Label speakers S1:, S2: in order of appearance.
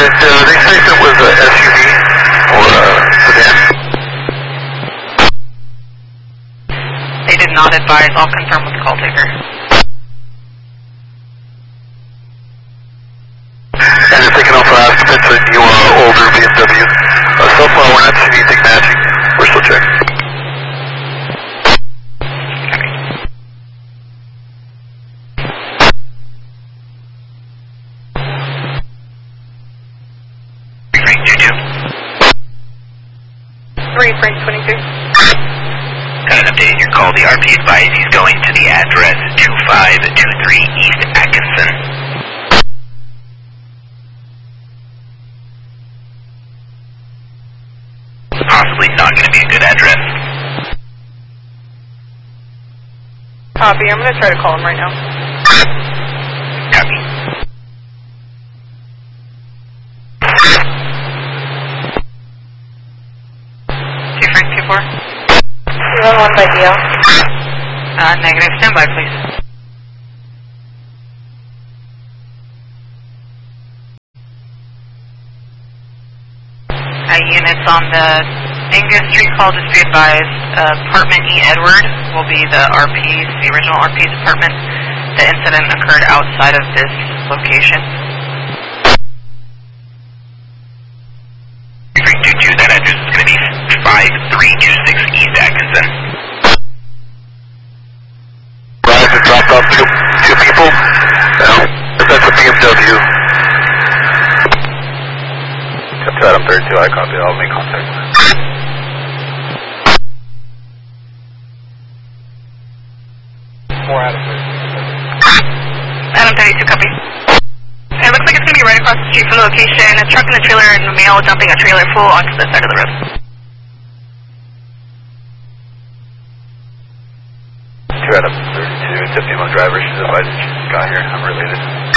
S1: they say if it was a SUV or a sedan?
S2: They did not advise. I'll confirm with the call taker.
S1: And if they can also ask if it's a new older BMW. So far we're not seeing anything matching. We're still checking.
S3: Frank 22.
S2: 3, Frank 22.
S3: Got an update in your call. The RP advised he's going to the address 2523 East Atkinson. Possibly not going to be a good address.
S2: Copy. I'm going to try to call him right now.
S3: Copy.
S2: Frank 24.
S4: 211 by DL.
S2: Negative. Stand by, please. Units on the Angus Street call, just be advised, apartment E. Edward will be the RP's, the original RP's apartment. The incident occurred outside of this location.
S3: Frank 22, that address is going to be 5326 East Atkinson.
S1: Right, and dropped off two people. If that's a BMW. That's Adam 32, I copy. I'll make contact.
S5: More Adam 32.
S2: Adam 32, copy. It looks like it's going to be right across the street from the location. A truck and a trailer and a male dumping a trailer full onto the side of the road.
S1: 2 Adam 32, 51 driver. She's advised she just got here. I'm related.